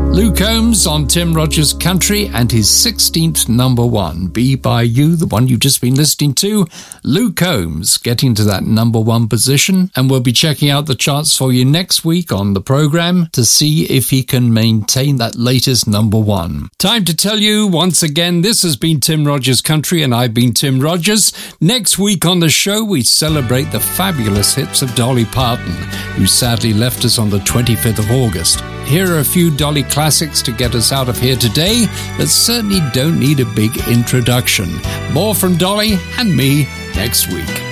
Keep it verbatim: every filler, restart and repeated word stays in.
Luke Combs on Tim Rogers Country and his sixteenth number one, Be By You, the one you've just been listening to. Luke Combs getting to that number one position, and we'll be checking out the charts for you next week on the programme to see if he can maintain that latest number one. Time to tell you once again, this has been Tim Rogers Country and I've been Tim Rogers. Next week on the show, we celebrate the fabulous hits of Dolly Parton, who sadly left us on the twenty-fifth of August. Here are a few Dolly classics to get us out of here today that certainly don't need a big introduction. More from Dolly and me next week.